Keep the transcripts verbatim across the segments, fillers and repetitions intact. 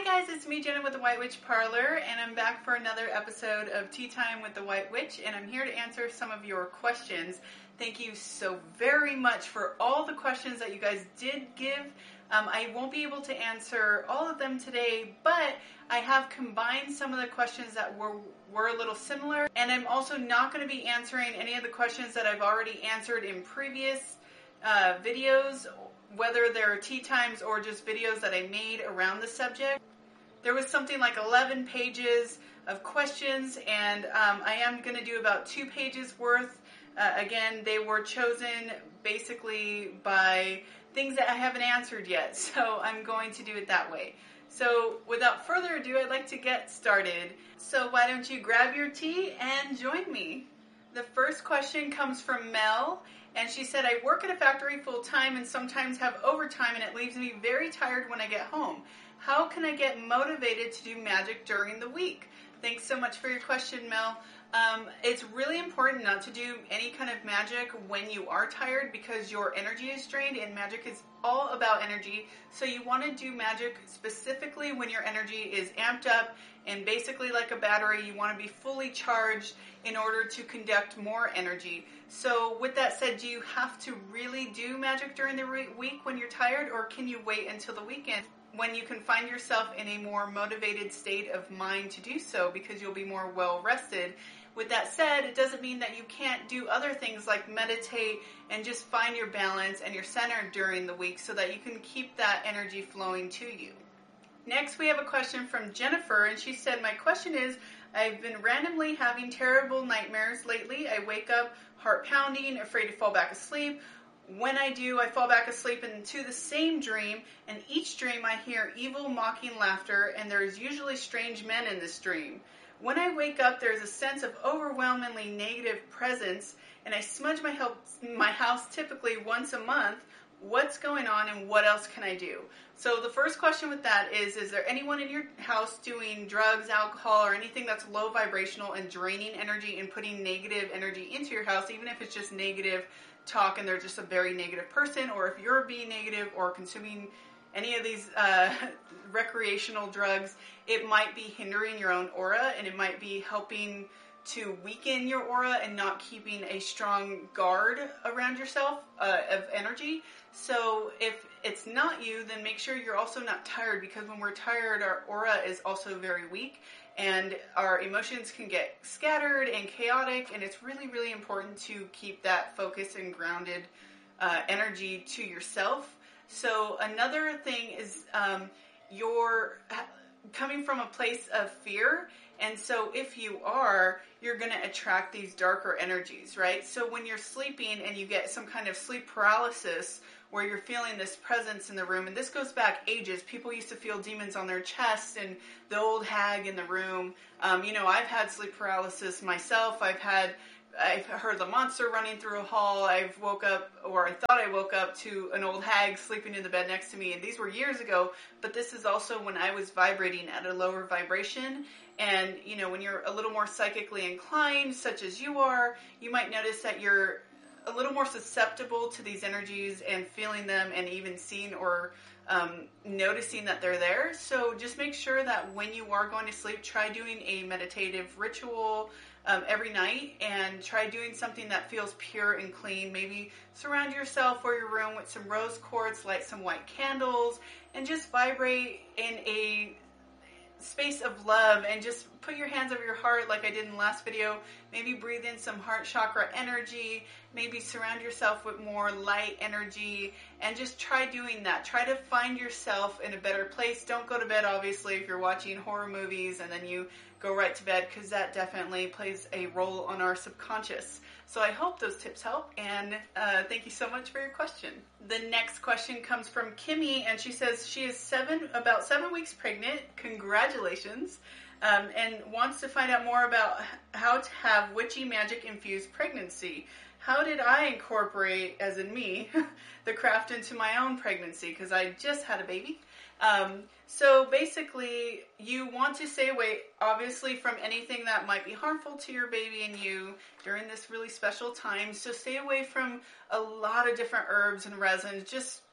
Hi guys, it's me, Jenna with the White Witch Parlor, and I'm back for another episode of Tea Time with the White Witch, and I'm here to answer some of your questions. Thank you so very much for all the questions that you guys did give. Um, I won't be able to answer all of them today, but I have combined some of the questions that were, were a little similar, and I'm also not going to be answering any of the questions that I've already answered in previous uh, videos, whether they're tea times or just videos that I made around the subject. There was something like eleven pages of questions, and um, I am going to do about two pages worth. Uh, again, they were chosen basically by things that I haven't answered yet, so I'm going to do it that way. So without further ado, I'd like to get started. So why don't you grab your tea and join me? The first question comes from Mel, and she said, I work at a factory full-time and sometimes have overtime, and it leaves me very tired when I get home. How can I get motivated to do magic during the week? Thanks so much for your question, Mel. Um, it's really important not to do any kind of magic when you are tired because your energy is drained, and magic is all about energy. So you want to do magic specifically when your energy is amped up, and basically like a battery, you want to be fully charged in order to conduct more energy. So with that said, do you have to really do magic during the re- week when you're tired, or can you wait until the weekend when you can find yourself in a more motivated state of mind to do so because you'll be more well rested? With that said, it doesn't mean that you can't do other things like meditate and just find your balance and your center during the week so that you can keep that energy flowing to you. Next, we have a question from Jennifer, and she said, my question is, I've been randomly having terrible nightmares lately. I wake up heart pounding, afraid to fall back asleep. When I do, I fall back asleep into the same dream, and each dream I hear evil, mocking laughter, and there is usually strange men in this dream. When I wake up, there's a sense of overwhelmingly negative presence, and I smudge my house, my house typically once a month. What's going on, and what else can I do? So the first question with that is, is there anyone in your house doing drugs, alcohol, or anything that's low vibrational and draining energy and putting negative energy into your house, even if it's just negative talk and they're just a very negative person, or if you're being negative or consuming any of these uh, recreational drugs, it might be hindering your own aura, and it might be helping to weaken your aura and not keeping a strong guard around yourself uh, of energy. So if it's not you, then make sure you're also not tired, because when we're tired, our aura is also very weak and our emotions can get scattered and chaotic, and it's really, really important to keep that focused and grounded uh, energy to yourself. So another thing is um, you're coming from a place of fear, and so if you are, you're going to attract these darker energies, right? So when you're sleeping and you get some kind of sleep paralysis where you're feeling this presence in the room, and this goes back ages. People used to feel demons on their chest and the old hag in the room. Um, you know, I've had sleep paralysis myself. I've had I've heard the monster running through a hall. I've woke up, or I thought I woke up to an old hag sleeping in the bed next to me. And these were years ago, but this is also when I was vibrating at a lower vibration. And, you know, when you're a little more psychically inclined, such as you are, you might notice that you're a little more susceptible to these energies and feeling them and even seeing or um, noticing that they're there. So just make sure that when you are going to sleep, try doing a meditative ritual Um, every night, and try doing something that feels pure and clean. Maybe surround yourself or your room with some rose quartz, light some white candles, and just vibrate in a space of love, and just put your hands over your heart like I did in the last video. Maybe breathe in some heart chakra energy, maybe surround yourself with more light energy, and just try doing that. Try to find yourself in a better place. Don't go to bed, obviously, if you're watching horror movies and then you go right to bed, because that definitely plays a role on our subconscious. So I hope those tips help, and uh, thank you so much for your question. The next question comes from Kimmy, and she says she is seven, about seven weeks pregnant. Congratulations. Um, and wants to find out more about how to have witchy magic infused pregnancy. How did I incorporate, as in me, the craft into my own pregnancy? Because I just had a baby. Um, so basically, you want to stay away, obviously, from anything that might be harmful to your baby and you during this really special time. So stay away from a lot of different herbs and resins. Just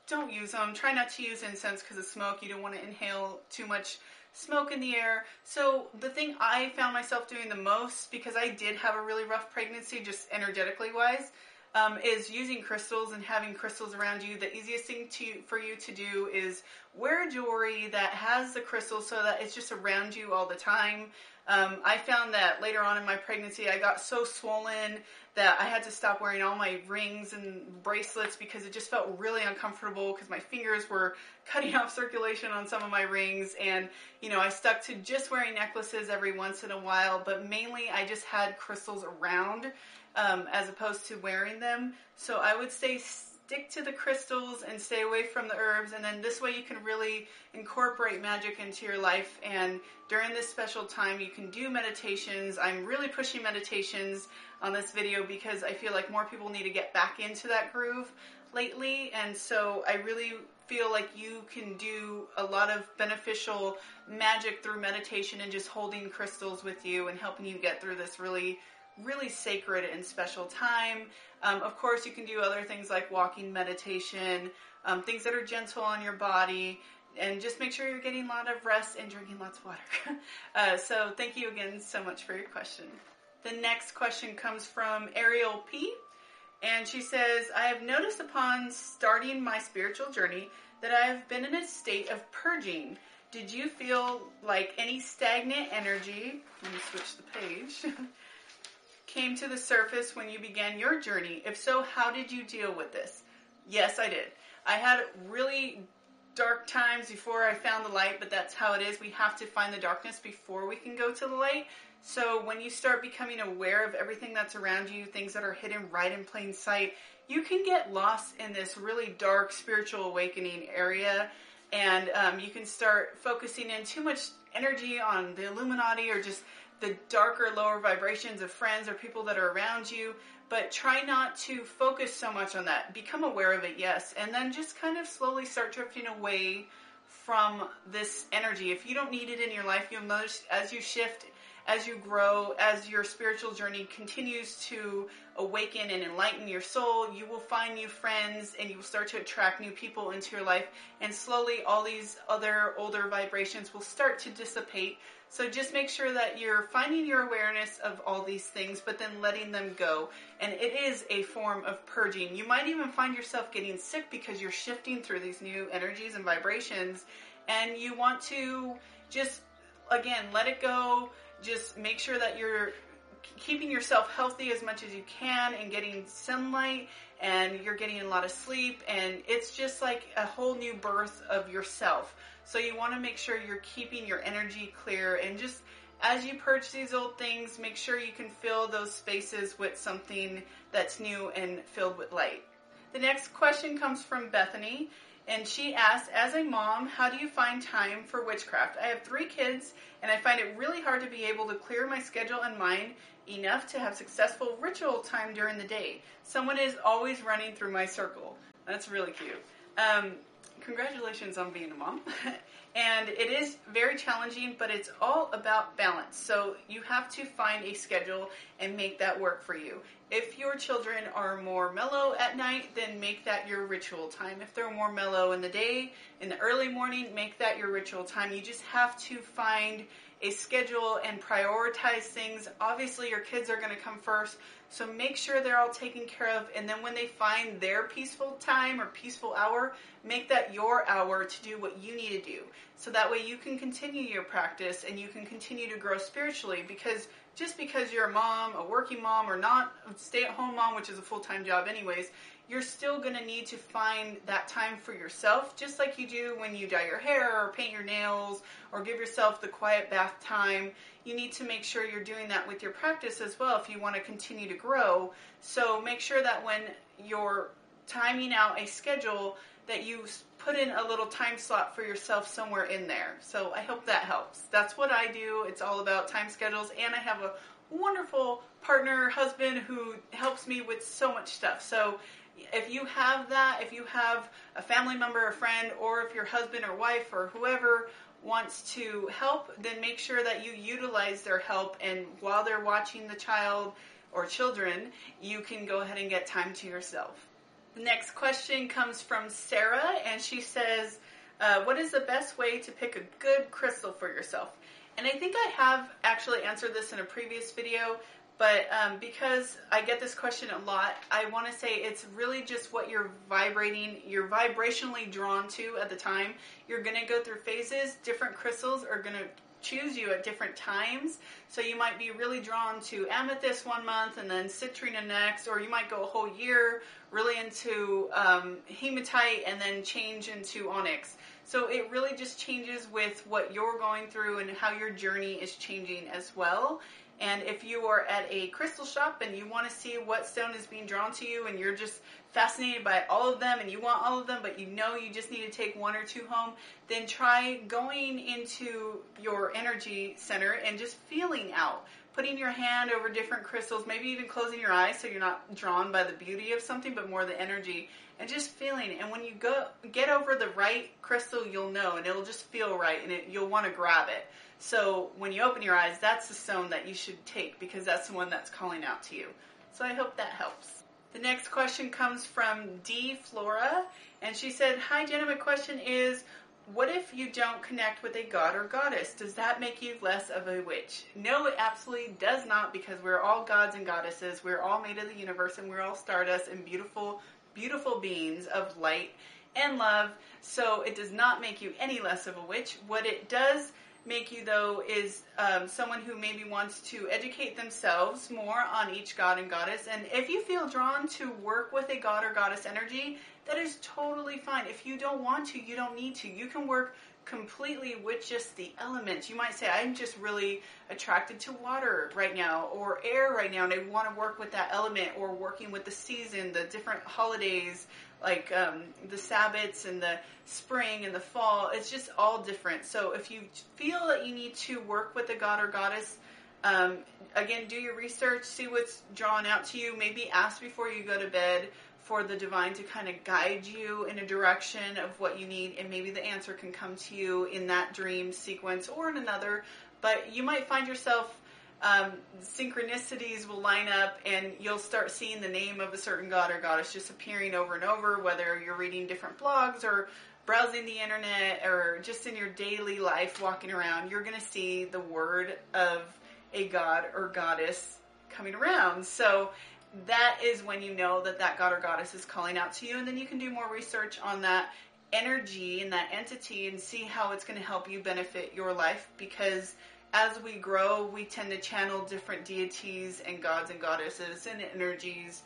don't use them. Try not to use incense because of smoke. You don't want to inhale too much smoke in the air. So the thing I found myself doing the most, because I did have a really rough pregnancy, just energetically wise, um, is using crystals and having crystals around you. The easiest thing to for you to do is wear jewelry that has the crystals so that it's just around you all the time. Um, I found that later on in my pregnancy, I got so swollen that I had to stop wearing all my rings and bracelets because it just felt really uncomfortable because my fingers were cutting off circulation on some of my rings. And, you know, I stuck to just wearing necklaces every once in a while, but mainly I just had crystals around um, as opposed to wearing them. So I would stay stick to the crystals and stay away from the herbs, and then this way you can really incorporate magic into your life. And during this special time you can do meditations. I'm really pushing meditations on this video because I feel like more people need to get back into that groove lately, and so I really feel like you can do a lot of beneficial magic through meditation and just holding crystals with you and helping you get through this really really sacred and special time. Um, of course, you can do other things like walking meditation, um, things that are gentle on your body, and just make sure you're getting a lot of rest and drinking lots of water. uh, so thank you again so much for your question. The next question comes from Ariel P. And she says, I have noticed upon starting my spiritual journey that I have been in a state of purging. Did you feel like any stagnant energy, let me switch the page, came to the surface when you began your journey? If so, how did you deal with this? Yes, I did. I had really dark times before I found the light, but that's how it is. We have to find the darkness before we can go to the light. So when you start becoming aware of everything that's around you, things that are hidden right in plain sight, you can get lost in this really dark spiritual awakening area, and um, you can start focusing in too much energy on the Illuminati or just the darker, lower vibrations of friends or people that are around you. But try not to focus so much on that. Become aware of it, yes, and then just kind of slowly start drifting away from this energy. If you don't need it in your life, you'll notice as you shift, as you grow, as your spiritual journey continues to awaken and enlighten your soul, you will find new friends and you will start to attract new people into your life. And slowly all these other older vibrations will start to dissipate. So just make sure that you're finding your awareness of all these things, but then letting them go. And it is a form of purging. You might even find yourself getting sick because you're shifting through these new energies and vibrations. And you want to just, again, let it go. Just make sure that you're keeping yourself healthy as much as you can and getting sunlight and you're getting a lot of sleep. And it's just like a whole new birth of yourself. So you want to make sure you're keeping your energy clear, and just as you purge these old things, make sure you can fill those spaces with something that's new and filled with light. The next question comes from Bethany, and she asks, as a mom, how do you find time for witchcraft? I have three kids, and I find it really hard to be able to clear my schedule and mind enough to have successful ritual time during the day. Someone is always running through my circle. That's really cute. Um, Congratulations on being a mom. And it is very challenging, but it's all about balance. So you have to find a schedule and make that work for you. If your children are more mellow at night, then make that your ritual time. If they're more mellow in the day, in the early morning, make that your ritual time. You just have to find a schedule and prioritize things. Obviously, your kids are going to come first, so make sure they're all taken care of. And then when they find their peaceful time or peaceful hour, make that your hour to do what you need to do. So that way you can continue your practice and you can continue to grow spiritually. Because just because you're a mom, a working mom, or not a stay-at-home mom, which is a full-time job anyways, you're still going to need to find that time for yourself, just like you do when you dye your hair or paint your nails or give yourself the quiet bath time. You need to make sure you're doing that with your practice as well if you want to continue to grow. So make sure that when you're timing out a schedule, that you put in a little time slot for yourself somewhere in there. So I hope that helps. That's what I do. It's all about time schedules, and I have a wonderful partner, husband, who helps me with so much stuff. So if you have that, if you have a family member, a friend, or if your husband or wife or whoever wants to help, then make sure that you utilize their help, and while they're watching the child or children, you can go ahead and get time to yourself. The next question comes from Sarah, and she says, uh, what is the best way to pick a good crystal for yourself? And I think I have actually answered this in a previous video, but um, because I get this question a lot, I want to say it's really just what you're vibrating, you're vibrationally drawn to at the time. You're going to go through phases. Different crystals are going to choose you at different times. So you might be really drawn to amethyst one month and then citrine next, or you might go a whole year really into um, hematite and then change into onyx. So it really just changes with what you're going through and how your journey is changing as well. And if you are at a crystal shop and you want to see what stone is being drawn to you and you're just fascinated by all of them and you want all of them, but you know you just need to take one or two home, then try going into your energy center and just feeling out. Putting your hand over different crystals, maybe even closing your eyes so you're not drawn by the beauty of something, but more the energy. And just feeling. And when you go get over the right crystal, you'll know, and it'll just feel right, and it, you'll want to grab it. So when you open your eyes, that's the stone that you should take, because that's the one that's calling out to you. So I hope that helps. The next question comes from D. Flora, and she said, hi Jenna, my question is, what if you don't connect with a god or goddess? Does that make you less of a witch? No, it absolutely does not, because we're all gods and goddesses. We're all made of the universe, and we're all stardust and beautiful, beautiful beings of light and love. So it does not make you any less of a witch. What it does make you, though, is um, someone who maybe wants to educate themselves more on each god and goddess. And if you feel drawn to work with a god or goddess energy, that is totally fine. If you don't want to, you don't need to. You can work completely with just the elements. You might say, I'm just really attracted to water right now, or air right now, and I want to work with that element, or working with the season, the different holidays, like um, the Sabbats and the spring and the fall. It's just all different. So if you feel that you need to work with a god or goddess, um, again, do your research, see what's drawn out to you. Maybe ask before you go to bed for the divine to kind of guide you in a direction of what you need, and maybe the answer can come to you in that dream sequence or in another. But you might find yourself, um, synchronicities will line up, and you'll start seeing the name of a certain god or goddess just appearing over and over, whether you're reading different blogs or browsing the internet or just in your daily life walking around. You're going to see the word of a god or goddess coming around. So that is when you know that that god or goddess is calling out to you, and then you can do more research on that energy and that entity and see how it's going to help you benefit your life, because as we grow, we tend to channel different deities and gods and goddesses and energies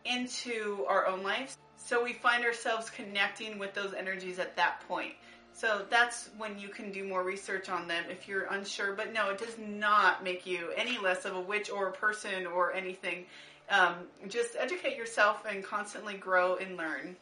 into our own lives. So we find ourselves connecting with those energies at that point. So that's when you can do more research on them if you're unsure. But no, it does not make you any less of a witch or a person or anything. Um, just educate yourself and constantly grow and learn.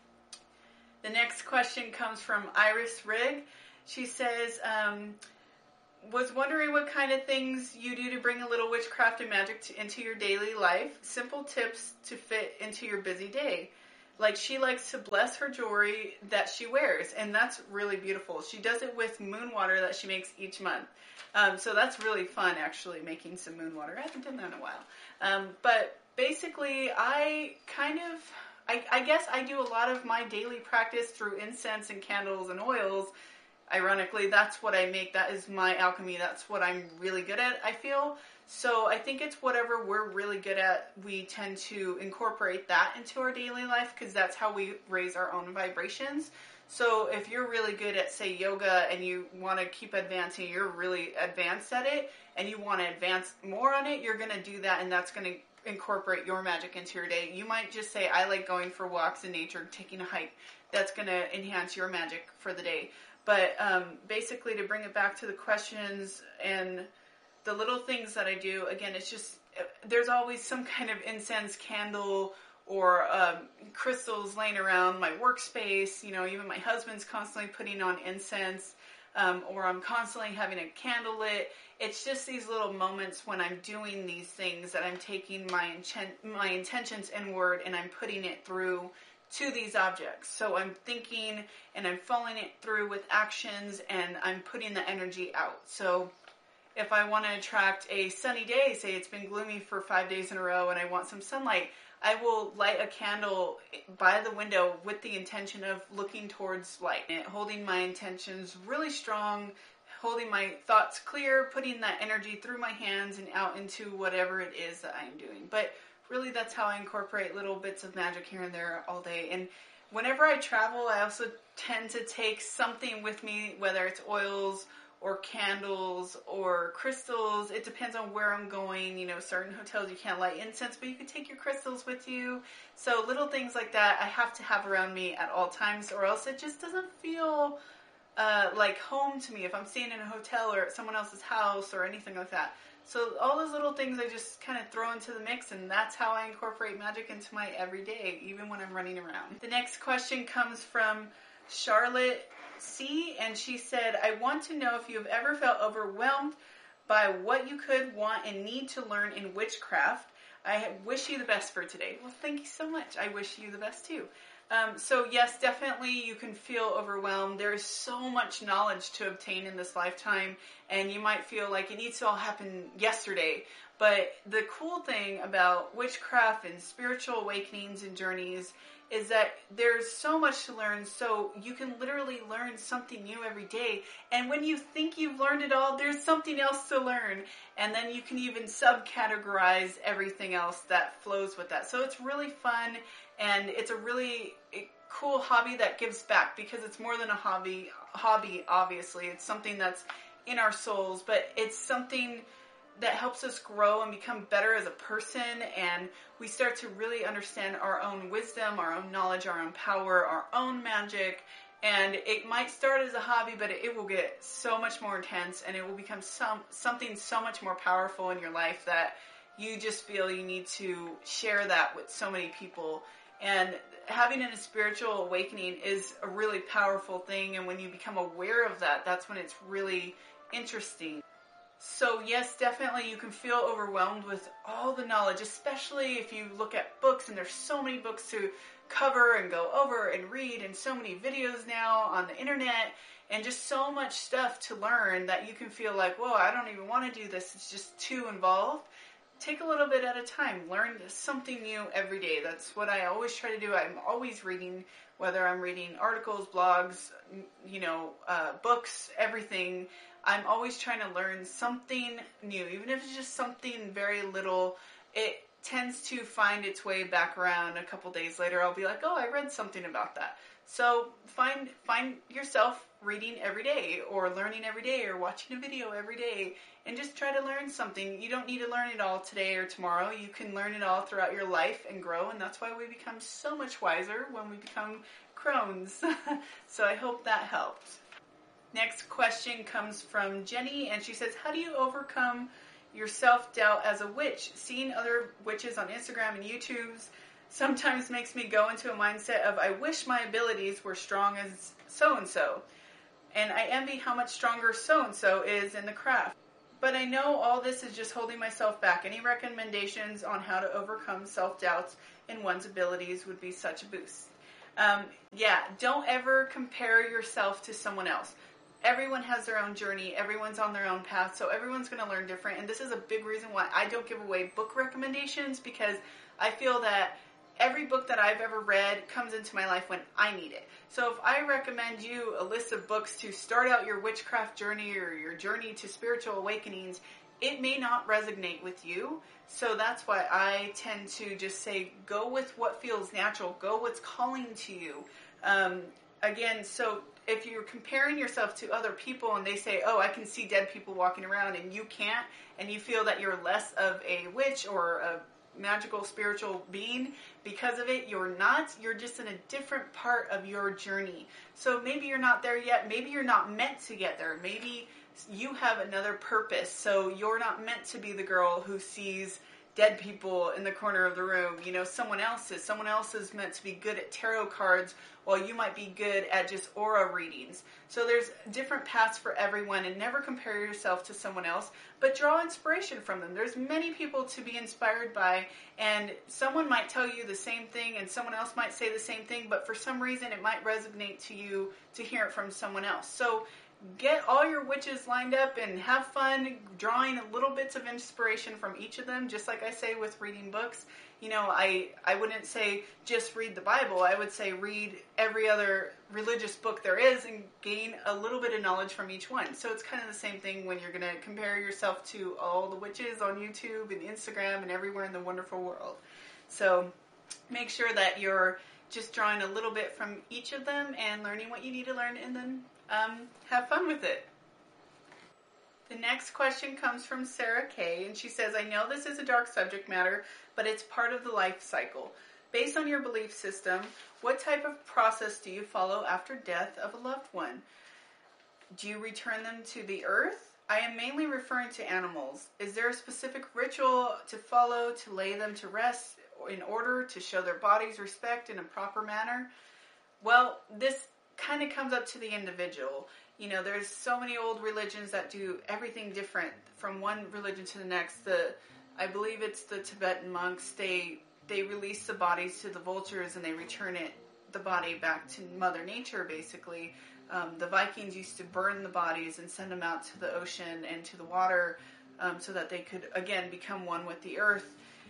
The next question comes from Iris Rigg. She says, um, was wondering what kind of things you do to bring a little witchcraft and magic to, into your daily life. Simple tips to fit into your busy day. Like, she likes to bless her jewelry that she wears, and that's really beautiful. She does it with moon water that she makes each month. Um, so that's really fun, actually, making some moon water. I haven't done that in a while. Um, but basically, I kind of, I, I guess I do a lot of my daily practice through incense and candles and oils. Ironically, that's what I make. That is my alchemy. That's what I'm really good at, I feel. So I think it's whatever we're really good at, we tend to incorporate that into our daily life, because that's how we raise our own vibrations. So if you're really good at, say, yoga, and you want to keep advancing, you're really advanced at it, and you want to advance more on it, you're going to do that, and that's going to incorporate your magic into your day. You might just say, I like going for walks in nature, taking a hike. That's going to enhance your magic for the day. But um, basically, to bring it back to the questions and the little things that I do, again, it's just, there's always some kind of incense, candle, or um, crystals laying around my workspace. You know, even my husband's constantly putting on incense, um, or I'm constantly having a candle lit. It's just these little moments when I'm doing these things that I'm taking my intent, my intentions inward, and I'm putting it through to these objects. So I'm thinking and I'm following it through with actions, and I'm putting the energy out. So if I want to attract a sunny day, say it's been gloomy for five days in a row and I want some sunlight, I will light a candle by the window with the intention of looking towards light, and holding my intentions really strong, holding my thoughts clear, putting that energy through my hands and out into whatever it is that I'm doing. But really, that's how I incorporate little bits of magic here and there all day. And whenever I travel, I also tend to take something with me, whether it's oils or candles or crystals. It depends on where I'm going. You know, certain hotels you can't light incense, but you can take your crystals with you. So little things like that I have to have around me at all times, or else it just doesn't feel uh, like home to me if I'm staying in a hotel or at someone else's house or anything like that. So all those little things I just kind of throw into the mix, and that's how I incorporate magic into my everyday, even when I'm running around. The next question comes from Charlotte C, and she said, I want to know if you have ever felt overwhelmed by what you could want and need to learn in witchcraft. I wish you the best for today. Well, thank you so much. I wish you the best too. Um, so yes, definitely you can feel overwhelmed. There is so much knowledge to obtain in this lifetime, and you might feel like it needs to all happen yesterday. But the cool thing about witchcraft and spiritual awakenings and journeys is that there's so much to learn, so you can literally learn something new every day. And when you think you've learned it all, there's something else to learn. And then you can even subcategorize everything else that flows with that. So it's really fun, and it's a really cool hobby that gives back, because it's more than a hobby. Hobby, obviously. It's something that's in our souls, but it's something that helps us grow and become better as a person, and we start to really understand our own wisdom, our own knowledge, our own power, our own magic. And it might start as a hobby, but it will get so much more intense, and it will become some something so much more powerful in your life that you just feel you need to share that with so many people. And having a spiritual awakening is a really powerful thing, and when you become aware of that, that's when it's really interesting. So yes, definitely you can feel overwhelmed with all the knowledge, especially if you look at books, and there's so many books to cover and go over and read, and so many videos now on the internet, and just so much stuff to learn that you can feel like, whoa, I don't even want to do this. It's just too involved. Take a little bit at a time. Learn something new every day. That's what I always try to do. I'm always reading, whether I'm reading articles, blogs, you know, uh, books, everything. I'm always trying to learn something new. Even if it's just something very little, it tends to find its way back around a couple days later. I'll be like, oh, I read something about that. So find find yourself reading every day, or learning every day, or watching a video every day, and just try to learn something. You don't need to learn it all today or tomorrow. You can learn it all throughout your life and grow, and that's why we become so much wiser when we become crones. So I hope that helped. Next question comes from Jenny, and she says, how do you overcome your self-doubt as a witch? Seeing other witches on Instagram and YouTube sometimes makes me go into a mindset of, I wish my abilities were strong as so-and-so, and I envy how much stronger so-and-so is in the craft. But I know all this is just holding myself back. Any recommendations on how to overcome self-doubts in one's abilities would be such a boost. Um, yeah, don't ever compare yourself to someone else. Everyone has their own journey. Everyone's on their own path, so everyone's going to learn different. And this is a big reason why I don't give away book recommendations, because I feel that every book that I've ever read comes into my life when I need it. So if I recommend you a list of books to start out your witchcraft journey or your journey to spiritual awakenings, it may not resonate with you. So that's why I tend to just say, go with what feels natural. Go what's calling to you. Um, again, so if you're comparing yourself to other people and they say, oh, I can see dead people walking around and you can't, and you feel that you're less of a witch or a magical spiritual being because of it, you're not. You're just in a different part of your journey. So maybe you're not there yet. Maybe you're not meant to get there. Maybe you have another purpose. So you're not meant to be the girl who sees dead people in the corner of the room. You know, someone else is. Someone else is meant to be good at tarot cards, while you might be good at just aura readings. So there's different paths for everyone, and never compare yourself to someone else, but draw inspiration from them. There's many people to be inspired by, and someone might tell you the same thing, and someone else might say the same thing, but for some reason it might resonate to you to hear it from someone else. So get all your witches lined up and have fun drawing little bits of inspiration from each of them. Just like I say with reading books, you know, I, I wouldn't say just read the Bible. I would say read every other religious book there is and gain a little bit of knowledge from each one. So it's kind of the same thing when you're going to compare yourself to all the witches on YouTube and Instagram and everywhere in the wonderful world. So make sure that you're just drawing a little bit from each of them and learning what you need to learn, and then um, have fun with it. The next question comes from Sarah Kay, and she says, I know this is a dark subject matter, but it's part of the life cycle. Based on your belief system, what type of process do you follow after death of a loved one? Do you return them to the earth? I am mainly referring to animals. Is there a specific ritual to follow to lay them to rest in order to show their bodies respect in a proper manner? Well, this kind of comes up to the individual. You know, there's so many old religions that do everything different from one religion to the next. The, I believe it's the Tibetan monks. They they release the bodies to the vultures and they return it, the body back to Mother Nature, basically. Um, the Vikings used to burn the bodies and send them out to the ocean and to the water um, so that they could, again, become one with the earth.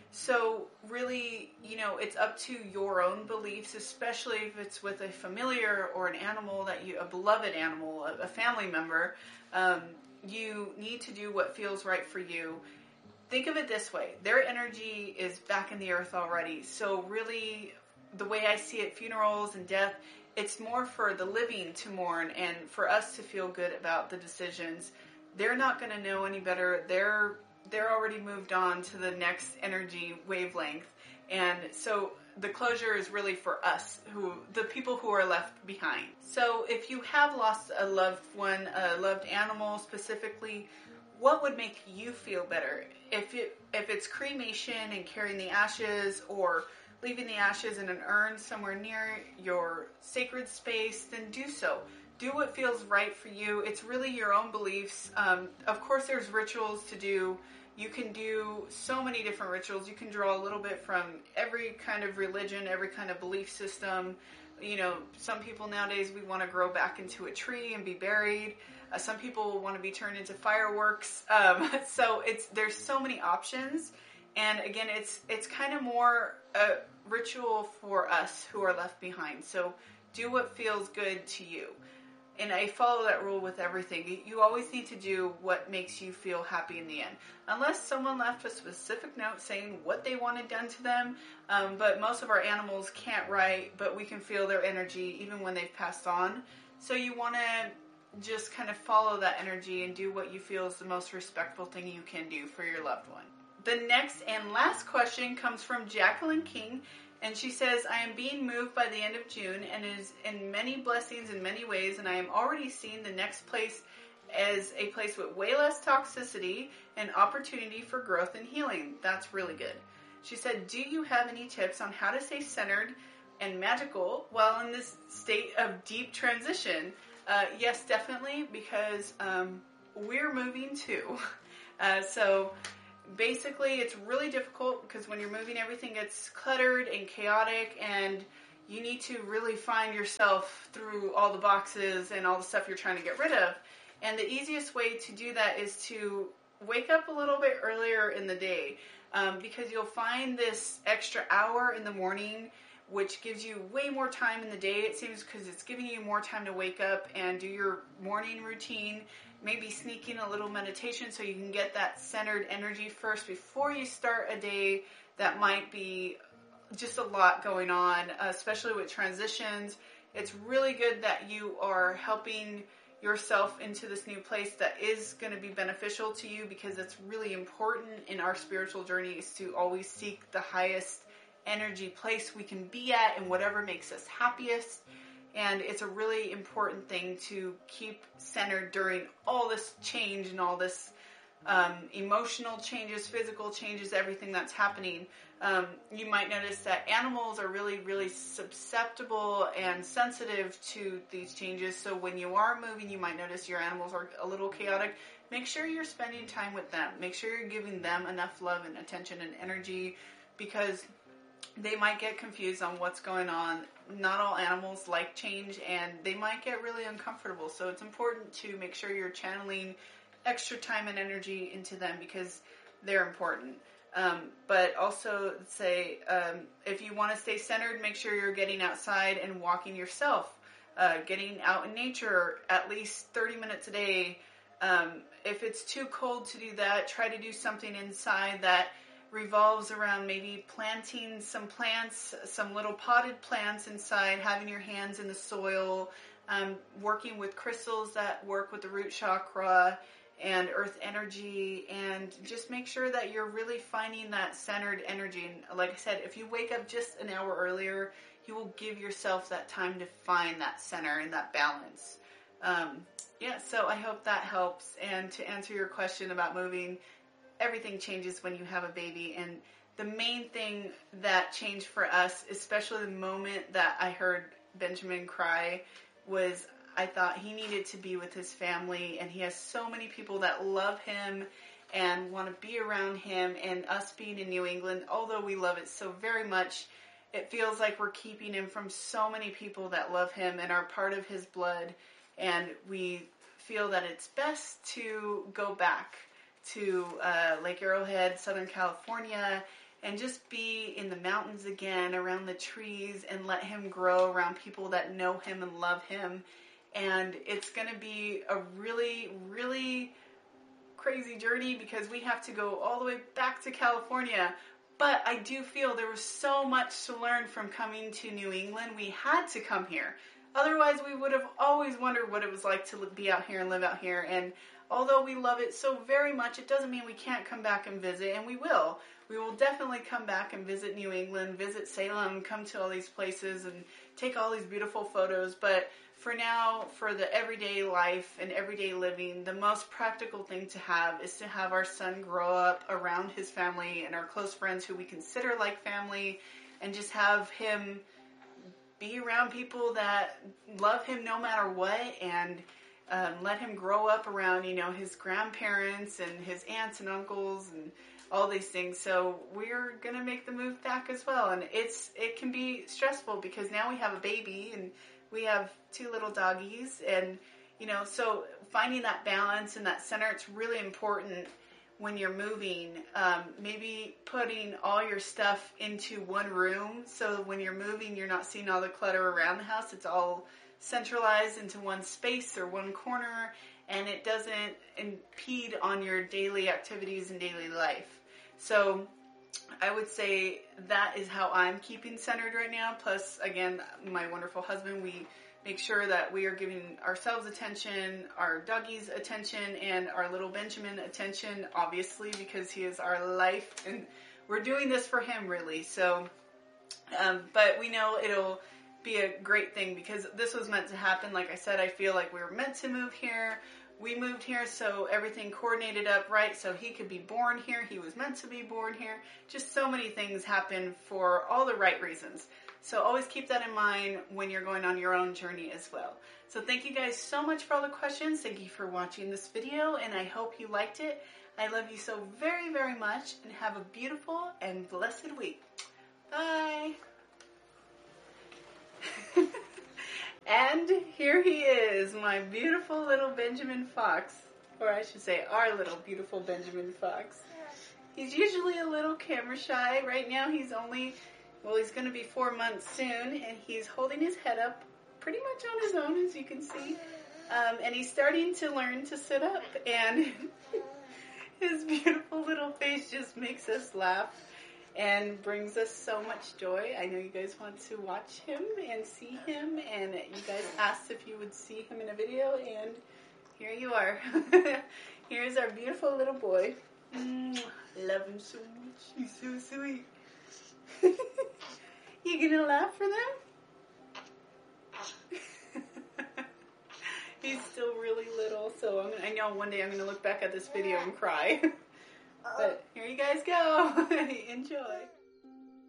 So really, you know, it's up to your own beliefs, especially if it's with a familiar or an animal that you, a beloved animal, a, a family member. Um, you need to do what feels right for you. Think of it this way. Their energy is back in the earth already. So really, the way I see it, funerals and death, it's more for the living to mourn and for us to feel good about the decisions. They're not going to know any better. They're they're already moved on to the next energy wavelength. And so the closure is really for us, who the people who are left behind. So if you have lost a loved one, a loved animal specifically, what would make you feel better? If it, if it's cremation and carrying the ashes, or leaving the ashes in an urn somewhere near your sacred space, then do so. Do what feels right for you. It's really your own beliefs. Um, of course, there's rituals to do. You can do so many different rituals. You can draw a little bit from every kind of religion, every kind of belief system. You know, some people nowadays, we want to grow back into a tree and be buried. Uh, some people want to be turned into fireworks. Um, so it's there's so many options. And again, it's it's kind of more a ritual for us who are left behind. So do what feels good to you. And I follow that rule with everything. You always need to do what makes you feel happy in the end. Unless someone left a specific note saying what they wanted done to them. Um, but most of our animals can't write, but we can feel their energy even when they've passed on. So you want to just kind of follow that energy and do what you feel is the most respectful thing you can do for your loved one. The next and last question comes from Jacqueline King. And she says, I am being moved by the end of June and is in many blessings in many ways, and I am already seeing the next place as a place with way less toxicity and opportunity for growth and healing. That's really good. She said, do you have any tips on how to stay centered and magical while in this state of deep transition? Uh, yes, definitely, because um, we're moving too. Uh, so... Basically, it's really difficult because when you're moving, everything gets cluttered and chaotic, and you need to really find yourself through all the boxes and all the stuff you're trying to get rid of. And the easiest way to do that is to wake up a little bit earlier in the day, um, because you'll find this extra hour in the morning, which gives you way more time in the day, it seems, because it's giving you more time to wake up and do your morning routine. Maybe sneak in a little meditation so you can get that centered energy first before you start a day that might be just a lot going on, especially with transitions. It's really good that you are helping yourself into this new place that is going to be beneficial to you, because it's really important in our spiritual journey is to always seek the highest energy place we can be at and whatever makes us happiest. And it's a really important thing to keep centered during all this change and all this um, emotional changes, physical changes, everything that's happening. Um, you might notice that animals are really, really susceptible and sensitive to these changes. So when you are moving, you might notice your animals are a little chaotic. Make sure you're spending time with them. Make sure you're giving them enough love and attention and energy, because they might get confused on what's going on. Not all animals like change, and they might get really uncomfortable. So it's important to make sure you're channeling extra time and energy into them because they're important. Um, but also say, um, if you want to stay centered, make sure you're getting outside and walking yourself. Uh, getting out in nature at least thirty minutes a day. Um, if it's too cold to do that, try to do something inside that revolves around maybe planting some plants, some little potted plants inside, having your hands in the soil, um, working with crystals that work with the root chakra and earth energy, and just make sure that you're really finding that centered energy. And like I said, if you wake up just an hour earlier, you will give yourself that time to find that center and that balance. Um, yeah, so I hope that helps. And to answer your question about moving, everything changes when you have a baby. And the main thing that changed for us, especially the moment that I heard Benjamin cry, was I thought he needed to be with his family, and he has so many people that love him and want to be around him. And us being in New England, although we love it so very much, it feels like we're keeping him from so many people that love him and are part of his blood. And we feel that it's best to go back to uh, Lake Arrowhead, Southern California, and just be in the mountains again, around the trees, and let him grow around people that know him and love him. And it's going to be a really, really crazy journey because we have to go all the way back to California. But I do feel there was so much to learn from coming to New England. We had to come here. Otherwise, we would have always wondered what it was like to be out here and live out here. And although we love it so very much, it doesn't mean we can't come back and visit, and we will. We will definitely come back and visit New England, visit Salem, come to all these places and take all these beautiful photos. But for now, for the everyday life and everyday living, the most practical thing to have is to have our son grow up around his family and our close friends who we consider like family, and just have him be around people that love him no matter what, and um, let him grow up around, you know, his grandparents and his aunts and uncles and all these things. So we're going to make the move back as well. And it's it can be stressful because now we have a baby and we have two little doggies. And, you know, so finding that balance and that center, it's really important when you're moving. Um, maybe putting all your stuff into one room, so when you're moving, you're not seeing all the clutter around the house. It's all centralized into one space or one corner, and it doesn't impede on your daily activities and daily life. So I would say that is how I'm keeping centered right now. Plus, again, my wonderful husband, we make sure that we are giving ourselves attention, our doggies attention, and our little Benjamin attention, obviously, because he is our life, and we're doing this for him, really. So, um, but we know it'll be a great thing because this was meant to happen. Like I said, I feel like we were meant to move here. We moved here, so everything coordinated up right, so he could be born here. He was meant to be born here. Just so many things happen for all the right reasons. So always keep that in mind when you're going on your own journey as well. So thank you guys so much for all the questions. Thank you for watching this video, and I hope you liked it. I love you so very, very much, and have a beautiful and blessed week. Bye. And here he is, my beautiful little Benjamin Fox. Or I should say, our little beautiful Benjamin Fox. He's usually a little camera shy. Right now he's only, well, he's going to be four months soon, and he's holding his head up pretty much on his own, as you can see. Um, and he's starting to learn to sit up, and his beautiful little face just makes us laugh and brings us so much joy. I know you guys want to watch him and see him, and you guys asked if you would see him in a video, and here you are. Here's our beautiful little boy. Mm, love him so much. He's so sweet. You gonna laugh for them? He's still really little, so I'm gonna, I know one day I'm going to look back at this video and cry. But here you guys go. Enjoy.